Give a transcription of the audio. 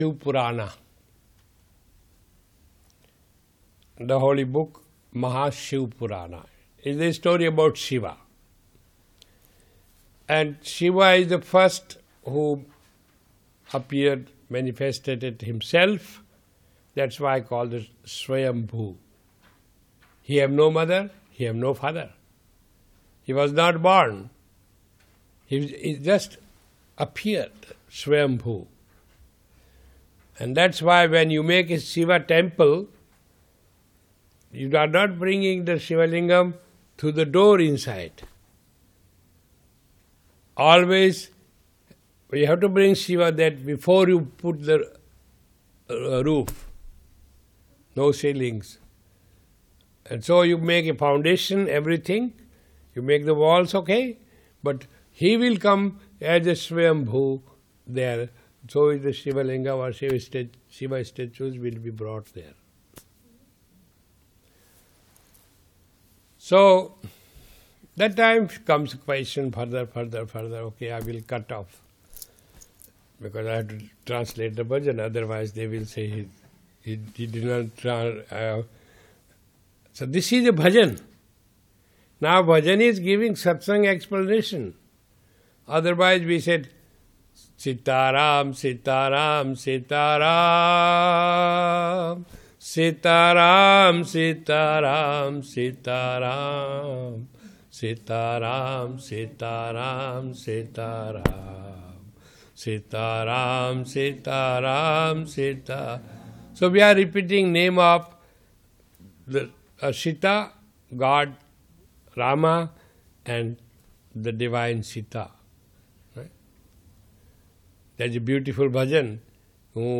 Shiv Purana, the holy book Mahashiv Purana, is a story about Shiva. And Shiva is the first who appeared, manifested himself. That's why I call it Swayambhu. He have no mother, he have no father. He was not born. He just appeared, Swayambhu. And that's why when you make a Shiva temple, you are not bringing the Shiva Lingam to the door inside. Always, you have to bring Shiva that before you put the roof, no ceilings. And so you make a foundation, everything, you make the walls okay, but he will come as a Swayambhu there. So is the Shiva Lingam or Shiva statues will be brought there. So, that time comes a question further, okay, I will cut off. Because I have to translate the bhajan, otherwise they will say he did not. So this is a bhajan. Now bhajan is giving satsang explanation. Otherwise we said, Sitaram, Sitaram, Sitaram, Sitaram, Sitaram, Sitaram, Sitaram, Sitaram, Sitaram, Sitaram, Sitaram, Sitaram. So we are repeating name of the Sita, God, Rama, and the divine Sita. Right? That's a beautiful bhajan. Om